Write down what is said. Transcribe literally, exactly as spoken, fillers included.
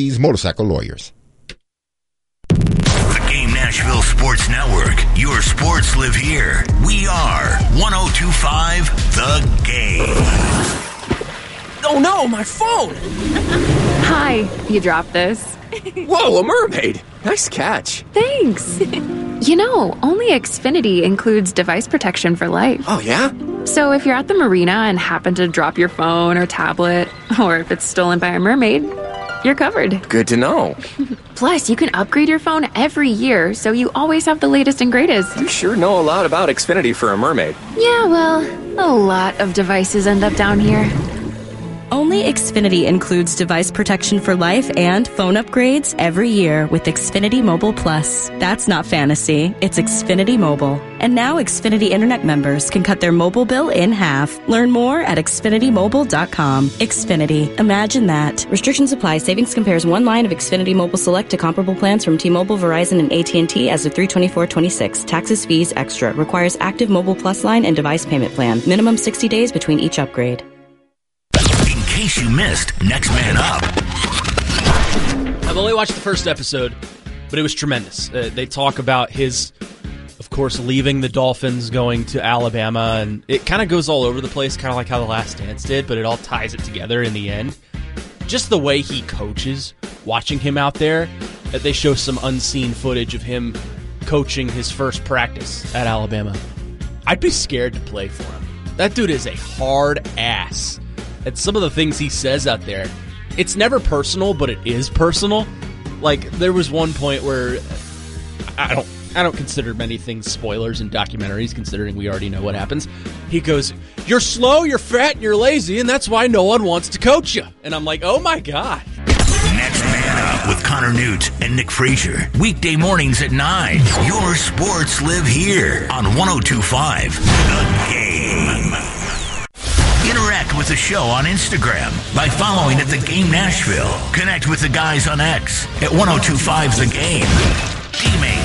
He's Motorcycle Lawyers. The Game Nashville Sports Network. Your sports live here. We are one oh two point five The Game. Oh no, my phone! Hi, you dropped this. Whoa, a mermaid! Nice catch. Thanks. You know, only Xfinity includes device protection for life. Oh, yeah? So if you're at the marina and happen to drop your phone or tablet, or if it's stolen by a mermaid, you're covered. Good to know. Plus, you can upgrade your phone every year, so you always have the latest and greatest. You sure know a lot about Xfinity for a mermaid. Yeah, well, a lot of devices end up down here. Only Xfinity includes device protection for life and phone upgrades every year with Xfinity Mobile Plus. That's not fantasy, it's Xfinity Mobile. And now Xfinity Internet members can cut their mobile bill in half. Learn more at Xfinity Mobile dot com. Xfinity. Imagine that. Restrictions apply. Savings compares one line of Xfinity Mobile Select to comparable plans from T-Mobile, Verizon, and A T and T as of three twenty-four twenty-six. Taxes, fees, extra. Requires active Mobile Plus line and device payment plan. Minimum sixty days between each upgrade. In case you missed Next Man Up. I've only watched the first episode, but it was tremendous. Uh, they talk about his, of course, leaving the Dolphins, going to Alabama, and it kind of goes all over the place, kind of like how The Last Dance did, but it all ties it together in the end. Just the way he coaches, watching him out there, that they show some unseen footage of him coaching his first practice at Alabama. I'd be scared to play for him. That dude is a hard ass. And some of the things he says out there, it's never personal, but it is personal. Like, there was one point where I don't I don't consider many things spoilers in documentaries, considering we already know what happens. He goes, "You're slow, you're fat, and you're lazy, and that's why no one wants to coach you." And I'm like, oh my God. Next Man Up with Connor Newt and Nick Frazier. Weekday mornings at nine. Your sports live here on one oh two point five The Game. Interact with the show on Instagram by following at The Game Nashville. Connect with the guys on X at one oh two point five The Game. Gaming